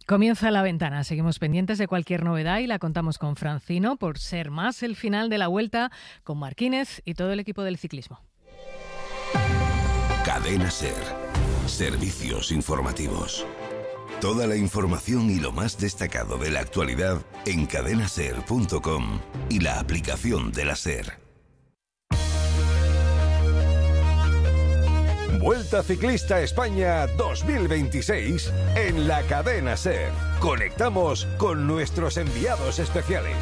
Comienza la ventana, seguimos pendientes de cualquier novedad y la contamos con Francino por ser más el final de la Vuelta, con Marquínez y todo el equipo del ciclismo. Cadena SER. Servicios informativos. Toda la información y lo más destacado de la actualidad en cadenaser.com y la aplicación de la SER. Vuelta Ciclista España 2026 en la Cadena SER. Conectamos con nuestros enviados especiales.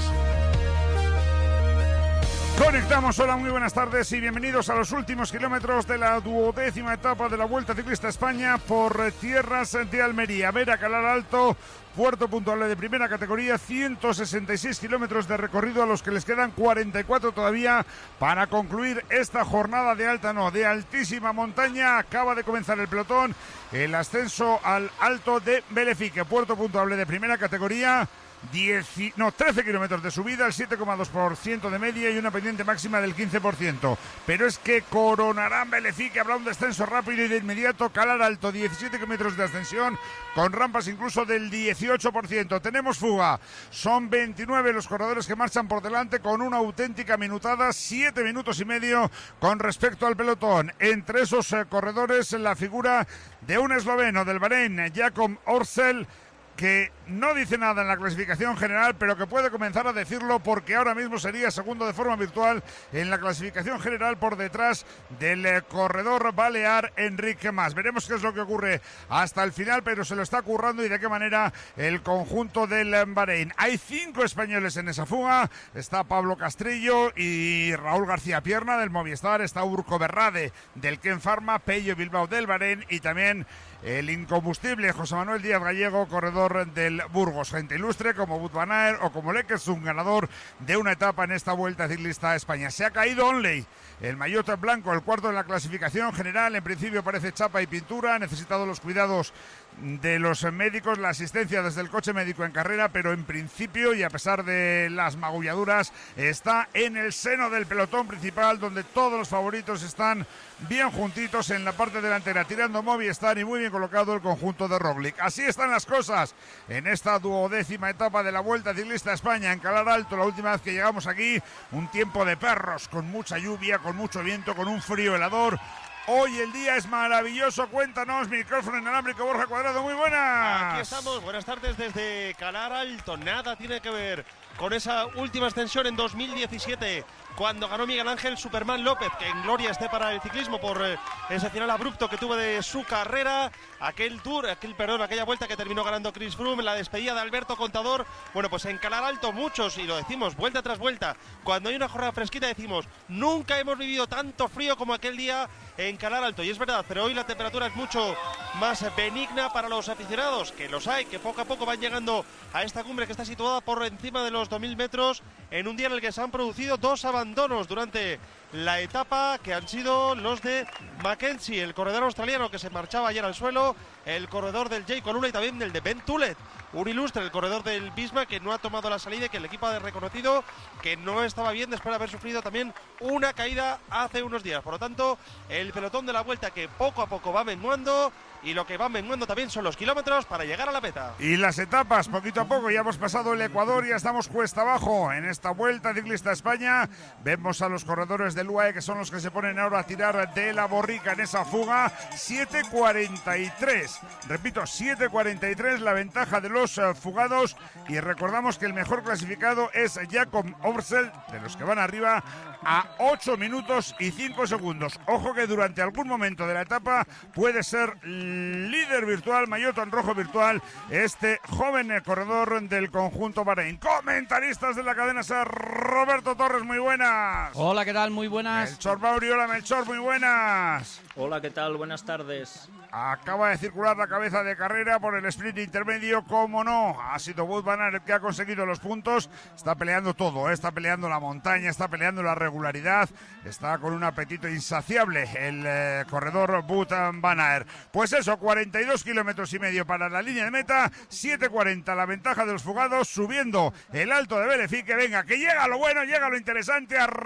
Conectamos, hola, muy buenas tardes y bienvenidos a los últimos kilómetros de la 12ª etapa de la Vuelta Ciclista España por tierras de Almería. Vera, Calar Alto, puerto puntuable de primera categoría, 166 kilómetros de recorrido a los que les quedan 44 todavía para concluir esta jornada de altísima montaña. Acaba de comenzar el pelotón, el ascenso al Alto de Belefique, puerto puntuable de primera categoría. 13 kilómetros de subida, el 7,2% de media y una pendiente máxima del 15%. Pero es que coronarán Belefique, habrá un descenso rápido y de inmediato. Calar Alto, 17 kilómetros de ascensión, con rampas incluso del 18%. Tenemos fuga, son 29 los corredores que marchan por delante con una auténtica minutada, 7 minutos y medio con respecto al pelotón. Entre esos corredores, la figura de un esloveno del Bahrein, Jakob Orsel, que no dice nada en la clasificación general, pero que puede comenzar a decirlo porque ahora mismo sería segundo de forma virtual en la clasificación general por detrás del corredor balear Enrique Mas. Veremos qué es lo que ocurre hasta el final, pero se lo está currando y de qué manera el conjunto del Bahrein. Hay 5 españoles en esa fuga, está Pablo Castrillo y Raúl García Pierna del Movistar, está Urko Berrade del Ken Pharma, Pello Bilbao del Bahrein y también el incombustible José Manuel Díaz Gallego, corredor del Burgos. Gente ilustre como Wout van Aert o como Lekkersund, ganador de una etapa en esta Vuelta Ciclista a España. Se ha caído Onley, el maillot blanco, el cuarto en la clasificación general. En principio parece chapa y pintura, ha necesitado los cuidados de los médicos, la asistencia desde el coche médico en carrera, pero en principio y a pesar de las magulladuras está en el seno del pelotón principal, donde todos los favoritos están bien juntitos en la parte delantera, tirando Movistar y muy bien colocado el conjunto de Roglic. Así están las cosas en esta 12ª etapa de la Vuelta Ciclista a España en Calar Alto. La última vez que llegamos aquí, un tiempo de perros, con mucha lluvia, con mucho viento, con un frío helador. Hoy el día es maravilloso, cuéntanos, micrófono inalámbrico, Borja Cuadrado, muy buenas. Aquí estamos, buenas tardes desde Calar Alto. Nada tiene que ver con esa última ascensión en 2017, cuando ganó Miguel Ángel Superman López, que en gloria esté para el ciclismo por ese final abrupto que tuvo de su carrera, aquella vuelta que terminó ganando Chris Froome, la despedida de Alberto Contador. Bueno, pues en Calar Alto muchos, y lo decimos vuelta tras vuelta, cuando hay una jornada fresquita decimos, nunca hemos vivido tanto frío como aquel día en Calar Alto, y es verdad, pero hoy la temperatura es mucho más benigna para los aficionados, que los hay, que poco a poco van llegando a esta cumbre que está situada por encima de los 2000 metros, en un día en el que se han producido 2 abandonos durante la etapa, que han sido los de Mackenzie, el corredor australiano que se marchaba ayer al suelo, el corredor del Jay Colula y también del de Ben Tulet, un ilustre, el corredor del Bisma, que no ha tomado la salida y que el equipo ha reconocido que no estaba bien después de haber sufrido también una caída hace unos días. Por lo tanto, el pelotón de la Vuelta que poco a poco va menguando, y lo que va menguando también son los kilómetros para llegar a la meta. Y las etapas, poquito a poco, ya hemos pasado el Ecuador, ya estamos cuesta abajo en esta Vuelta Ciclista a España. Vemos a los corredores del UAE, que son los que se ponen ahora a tirar de la borrica en esa fuga. 7.43, repito, 7.43 la ventaja de los fugados, y recordamos que el mejor clasificado es Jakob Orsel, de los que van arriba, a 8 minutos y 5 segundos. Ojo que durante algún momento de la etapa puede ser líder virtual, maillot en rojo virtual, este joven corredor del conjunto Bahrein. Comentaristas de la cadena SER, Roberto Torres, muy buenas. Hola, ¿qué tal? Muy buenas. Melchor Mauri, hola Melchor, muy buenas. Hola, ¿qué tal? Buenas tardes. Acaba de circular la cabeza de carrera por el sprint intermedio, como no, ha sido Wout van Aert el que ha conseguido los puntos. Está peleando todo, está peleando la montaña, está peleando la regularidad, está con un apetito insaciable el corredor Wout van Aert. Pues eso, 42 kilómetros y medio para la línea de meta, 7.40 la ventaja de los fugados, subiendo el Alto de Belefique. Venga, que llega lo bueno, llega lo interesante.